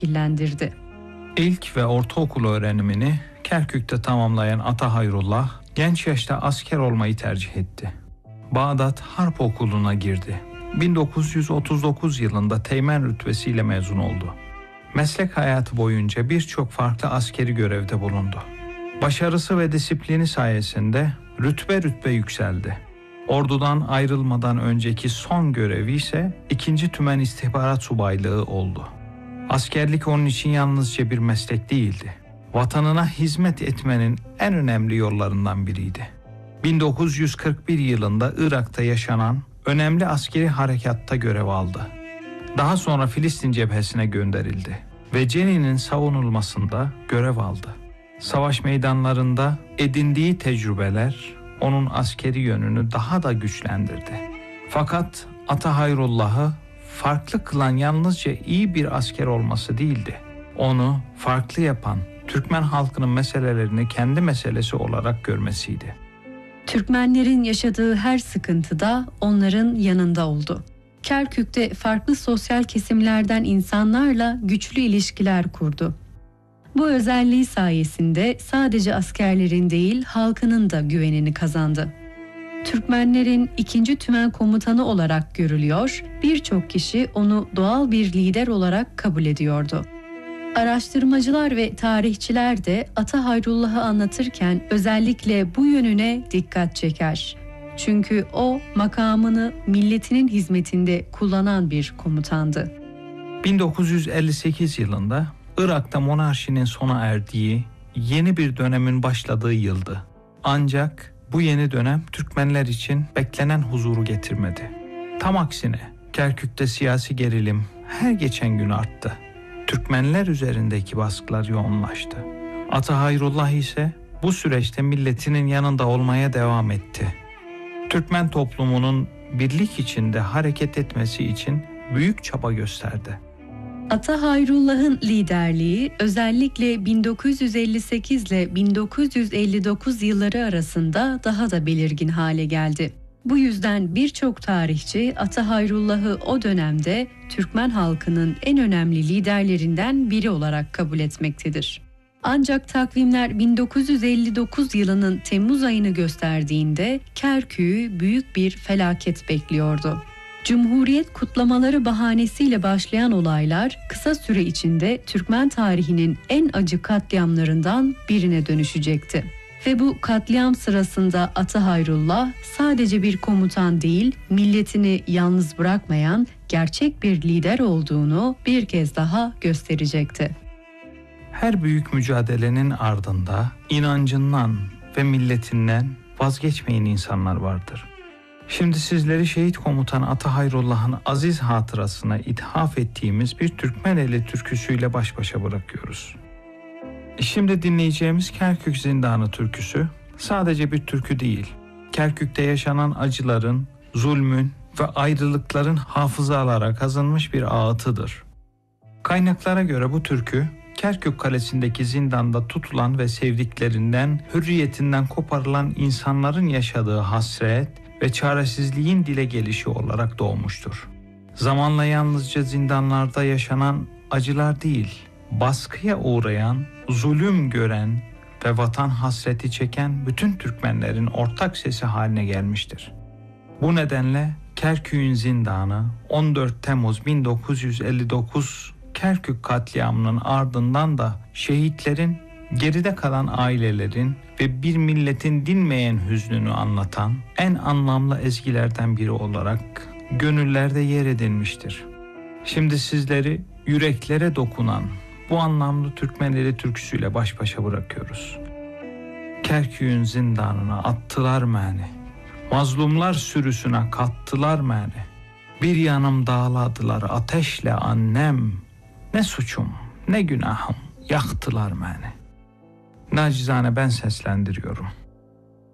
illendirdi. İlk ve ortaokul öğrenimini Kerkük'te tamamlayan Ata Hayrullah, genç yaşta asker olmayı tercih etti. Bağdat Harp Okulu'na girdi. 1939 yılında teğmen rütbesiyle mezun oldu. Meslek hayatı boyunca birçok farklı askeri görevde bulundu. Başarısı ve disiplini sayesinde rütbe rütbe yükseldi. Ordudan ayrılmadan önceki son görevi ise 2. Tümen İstihbarat Subaylığı oldu. Askerlik onun için yalnızca bir meslek değildi. Vatanına hizmet etmenin en önemli yollarından biriydi. 1941 yılında Irak'ta yaşanan önemli askeri harekatta görev aldı. Daha sonra Filistin cephesine gönderildi ve Cenin'in savunulmasında görev aldı. Savaş meydanlarında edindiği tecrübeler onun askeri yönünü daha da güçlendirdi. Fakat Ata Hayrullah'ı farklı kılan yalnızca iyi bir asker olması değildi. Onu farklı yapan Türkmen halkının meselelerini kendi meselesi olarak görmesiydi. Türkmenlerin yaşadığı her sıkıntıda onların yanında oldu. Kerkük'te farklı sosyal kesimlerden insanlarla güçlü ilişkiler kurdu. Bu özelliği sayesinde sadece askerlerin değil, halkının da güvenini kazandı. Türkmenlerin 2. Tümen Komutanı olarak görülüyor, birçok kişi onu doğal bir lider olarak kabul ediyordu. Araştırmacılar ve tarihçiler de Ata Hayrullah'ı anlatırken özellikle bu yönüne dikkat çeker. Çünkü o makamını milletinin hizmetinde kullanan bir komutandı. 1958 yılında Irak'ta monarşinin sona erdiği, yeni bir dönemin başladığı yıldı. Ancak bu yeni dönem Türkmenler için beklenen huzuru getirmedi. Tam aksine Kerkük'te siyasi gerilim her geçen gün arttı. Türkmenler üzerindeki baskılar yoğunlaştı. Ata Hayrullah ise bu süreçte milletinin yanında olmaya devam etti. Türkmen toplumunun birlik içinde hareket etmesi için büyük çaba gösterdi. Ata Hayrullah'ın liderliği özellikle 1958 ile 1959 yılları arasında daha da belirgin hale geldi. Bu yüzden birçok tarihçi Ata Hayrullah'ı o dönemde Türkmen halkının en önemli liderlerinden biri olarak kabul etmektedir. Ancak takvimler 1959 yılının Temmuz ayını gösterdiğinde Kerkük'ü büyük bir felaket bekliyordu. Cumhuriyet kutlamaları bahanesiyle başlayan olaylar kısa süre içinde Türkmen tarihinin en acı katliamlarından birine dönüşecekti. Ve bu katliam sırasında Ata Hayrullah sadece bir komutan değil, milletini yalnız bırakmayan gerçek bir lider olduğunu bir kez daha gösterecekti. Her büyük mücadelenin ardında inancından ve milletinden vazgeçmeyen insanlar vardır. Şimdi sizleri şehit komutan Ata Hayrullah'ın aziz hatırasına ithaf ettiğimiz bir Türkmeneli türküsüyle baş başa bırakıyoruz. Şimdi dinleyeceğimiz Kerkük Zindanı türküsü sadece bir türkü değil, Kerkük'te yaşanan acıların, zulmün ve ayrılıkların hafızalara kazınmış bir ağıtıdır. Kaynaklara göre bu türkü, Kerkük Kalesi'ndeki zindanda tutulan ve sevdiklerinden, hürriyetinden koparılan insanların yaşadığı hasret ve çaresizliğin dile gelişi olarak doğmuştur. Zamanla yalnızca zindanlarda yaşanan acılar değil, baskıya uğrayan, zulüm gören ve vatan hasreti çeken bütün Türkmenlerin ortak sesi haline gelmiştir. Bu nedenle Kerkük'ün zindanı 14 Temmuz 1959 Kerkük katliamının ardından da şehitlerin, geride kalan ailelerin ve bir milletin dinmeyen hüznünü anlatan en anlamlı ezgilerden biri olarak gönüllerde yer edinmiştir. Şimdi sizleri yüreklere dokunan bu anlamlı Türkmeneli türküsüyle baş başa bırakıyoruz. Kerkük'ün zindanına attılar beni, mazlumlar sürüsüne kattılar beni. Bir yanım dağladılar ateşle annem, ne suçum ne günahım yaktılar beni. Nacizane ben seslendiriyorum.